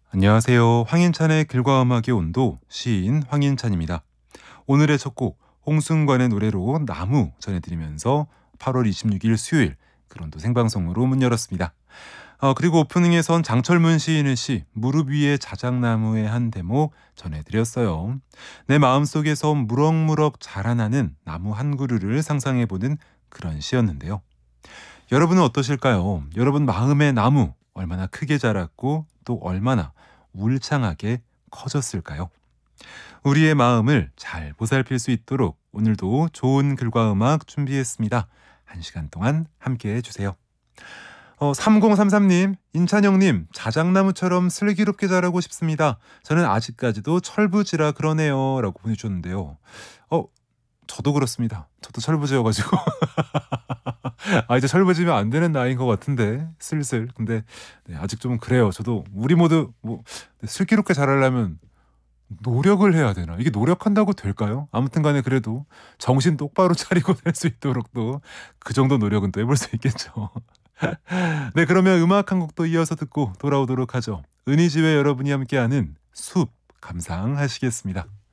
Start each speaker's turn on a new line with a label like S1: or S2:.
S1: 안녕하세요. 황인찬의 글과 음악의 온도 시인 황인찬입니다. 오늘의 첫 곡 홍순관의 노래로 나무 전해드리면서 8월 26일 수요일 그런도 생방송으로 문 열었습니다. 그리고 오프닝에선 장철문 시인의 시 무릎 위에 자작나무의 한 대목 전해드렸어요. 내 마음속에서 무럭무럭 자라나는 나무 한 그루를 상상해보는 그런 시였는데요. 여러분은 어떠실까요? 여러분 마음의 나무 얼마나 크게 자랐고 또 얼마나 울창하게 커졌을까요? 우리의 마음을 잘 보살필 수 있도록 오늘도 좋은 글과 음악 준비했습니다. 1시간 동안 함께 해주세요. 3033님, 인찬영님, 자작나무처럼 슬기롭게 자라고 싶습니다. 저는 아직까지도 철부지라 그러네요. 라고 보내주셨는데요. 저도 그렇습니다. 저도 철부지여가지고. 이제 철부지면 안 되는 나이인 것 같은데, 슬슬. 근데, 네, 아직 좀 그래요. 저도, 우리 모두, 슬기롭게 자라려면 노력을 해야 되나? 이게 노력한다고 될까요? 아무튼 간에 그래도 정신 똑바로 차리고 될 수 있도록 또 그 정도 노력은 또 해볼 수 있겠죠. 네, 그러면 음악 한 곡도 이어서 듣고 돌아오도록 하죠. 은희지회 여러분이 함께하는 숲 감상하시겠습니다.